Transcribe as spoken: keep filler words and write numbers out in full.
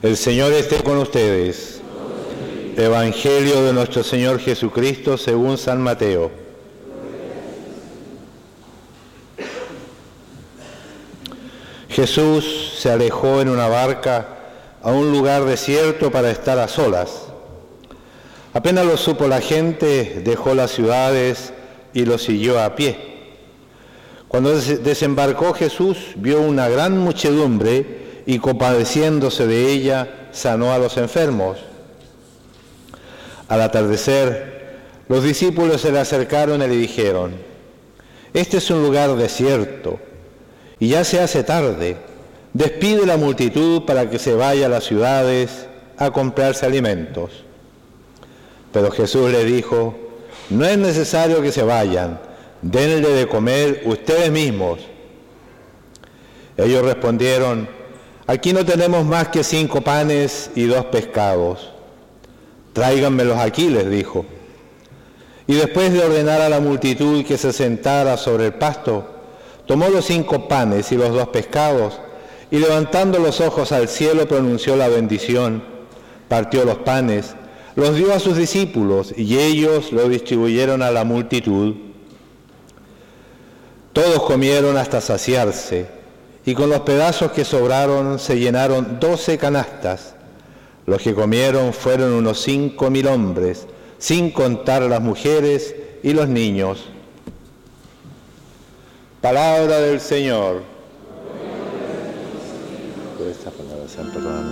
El Señor esté con ustedes. Evangelio de nuestro Señor Jesucristo según San Mateo. Jesús se alejó en una barca a un lugar desierto para estar a solas. Apenas lo supo la gente, dejó las ciudades y lo siguió a pie. Cuando desembarcó Jesús, vio una gran muchedumbre y compadeciéndose de ella, sanó a los enfermos. Al atardecer, los discípulos se le acercaron y le dijeron: «Este es un lugar desierto y ya se hace tarde. Despide la multitud para que se vaya a las ciudades a comprarse alimentos». Pero Jesús le dijo: «No es necesario que se vayan, denle de comer ustedes mismos». Ellos respondieron: «Aquí no tenemos más que cinco panes y dos pescados». «Tráiganmelos aquí», les dijo. Y después de ordenar a la multitud que se sentara sobre el pasto, tomó los cinco panes y los dos pescados, y levantando los ojos al cielo pronunció la bendición, partió los panes, los dio a sus discípulos, y ellos lo distribuyeron a la multitud. Todos comieron hasta saciarse, y con los pedazos que sobraron se llenaron doce canastas. Los que comieron fueron unos cinco mil hombres, sin contar las mujeres y los niños. Palabra del Señor. Por esta palabra sean perdonadas